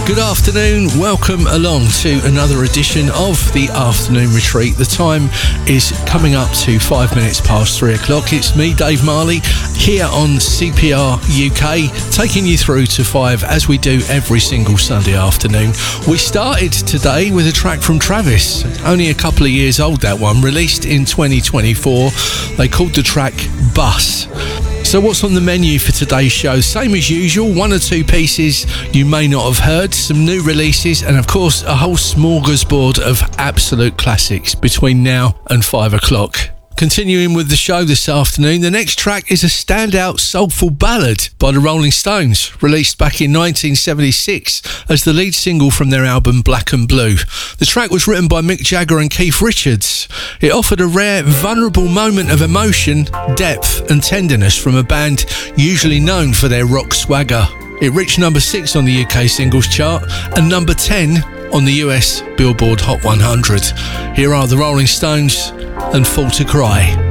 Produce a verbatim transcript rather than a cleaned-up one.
Good afternoon, welcome along to another edition of the Afternoon Retreat. The time is coming up to five minutes past three o'clock. It's me, Dave Marley, here on C P R U K, taking you through to five as we do every single Sunday afternoon. We started today with a track from Travis, only a couple of years old that one, released in twenty twenty-four. They called the track Bus. So what's on the menu for today's show? Same as usual, one or two pieces you may not have heard, some new releases, and of course a whole smorgasbord of absolute classics between now and five o'clock. Continuing with the show this afternoon, the next track is a standout soulful ballad by the Rolling Stones, released back in nineteen seventy-six as the lead single from their album Black and Blue. The track was written by Mick Jagger and Keith Richards. It offered a rare, vulnerable moment of emotion, depth and tenderness from a band usually known for their rock swagger. It reached number six on the U K singles chart and number ten on the U S Billboard Hot one hundred. Here are the Rolling Stones and Fall to Cry.